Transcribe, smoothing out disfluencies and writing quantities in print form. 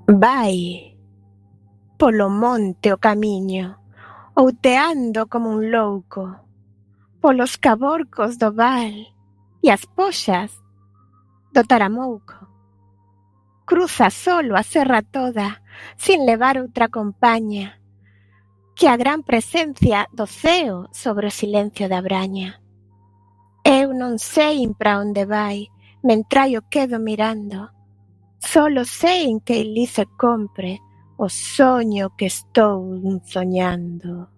Vai polo monte o camiño, outeando como un louco, polos caborcos do val e as poxas do Taramouco. Cruza solo a serra toda, sin levar outra compaña que a gran presencia do ceo sobre o silencio da braña. Eu non sei pra onde vai, mentre o quedo mirando. Solo sei en que ilí se compre o soño que estou soñando.